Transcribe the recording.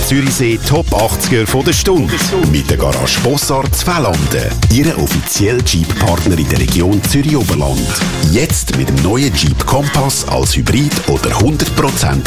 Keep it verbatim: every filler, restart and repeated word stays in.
Zürichsee Top achtziger von der Stunde. Mit der Garage Bossart Zfälanden. Ihre offizielle Jeep-Partner in der Region Zürich-Oberland. Jetzt mit dem neuen Jeep Kompass als Hybrid oder hundert Prozent